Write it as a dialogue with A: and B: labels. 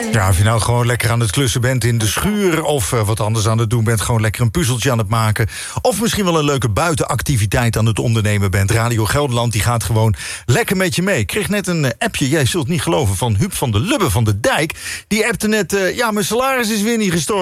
A: Ja, of je nou gewoon lekker aan het klussen bent in de schuur of wat anders aan het doen bent, gewoon lekker een puzzeltje aan het maken, of misschien wel een leuke buitenactiviteit aan het ondernemen bent. Radio Gelderland die gaat gewoon lekker met je mee. Ik kreeg net een appje, jij zult niet geloven, van Huub van der Lubbe van de Dijk. Die appte net, ja, mijn salaris is weer niet gestort.